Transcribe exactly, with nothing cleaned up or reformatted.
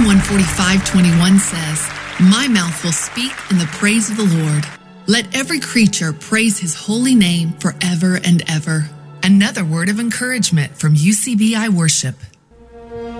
one forty-five twenty-one says, "My mouth will speak in the praise of the Lord. Let every creature praise his holy name forever and ever." Another word of encouragement from U C B I Worship.